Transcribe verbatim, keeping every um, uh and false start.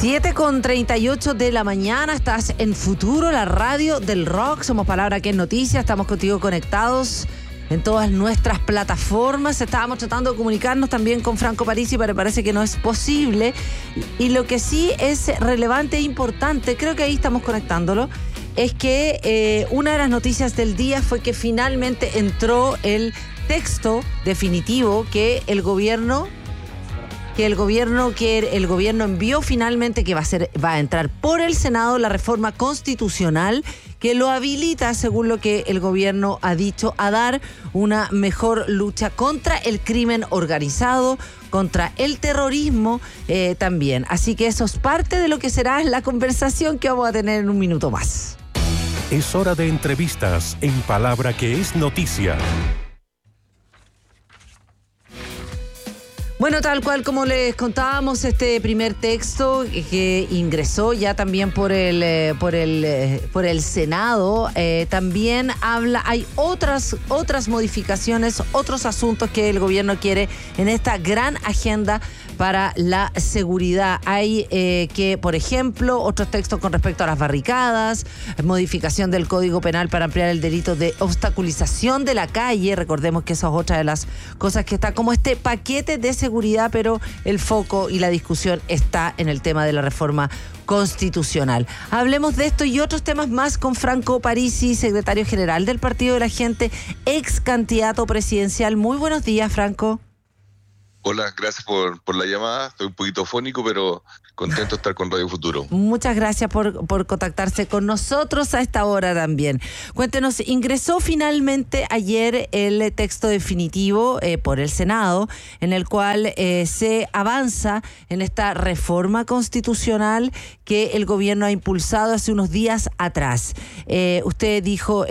siete con treinta y ocho de la mañana, estás en Futuro, la radio del rock. Somos Palabra que es Noticia, estamos contigo conectados en todas nuestras plataformas. Estábamos tratando de comunicarnos también con Franco Parisi, pero parece que no es posible. Y lo que sí es relevante e importante, creo que ahí estamos conectándolo, es que eh, una de las noticias del día fue que finalmente entró el texto definitivo que el gobierno... que el gobierno que el gobierno envió finalmente, que va a ser va a entrar por el Senado la reforma constitucional que lo habilita, según lo que el gobierno ha dicho, a dar una mejor lucha contra el crimen organizado, contra el terrorismo eh, también. Así que eso es parte de lo que será la conversación que vamos a tener en un minuto más. Es hora de entrevistas en Palabra que es Noticia. Bueno, tal cual como les contábamos, este primer texto que ingresó ya también por el eh, por el eh, por el Senado eh, también habla, hay otras otras modificaciones, otros asuntos que el gobierno quiere en esta gran agenda para la seguridad. Hay eh, que, por ejemplo, otros textos con respecto a las barricadas, modificación del Código Penal para ampliar el delito de obstaculización de la calle. Recordemos que esa es otra de las cosas que está como este paquete de seguridad, pero el foco y la discusión está en el tema de la reforma constitucional. Hablemos de esto y otros temas más con Franco Parisi, secretario general del Partido de la Gente, ex candidato presidencial. Muy buenos días, Franco. Hola, gracias por, por la llamada. Estoy un poquito fónico, pero contento de estar con Radio Futuro. Muchas gracias por, por contactarse con nosotros a esta hora también. Cuéntenos, ingresó finalmente ayer el texto definitivo eh, por el Senado, en el cual eh, se avanza en esta reforma constitucional que el gobierno ha impulsado hace unos días atrás. Eh, usted dijo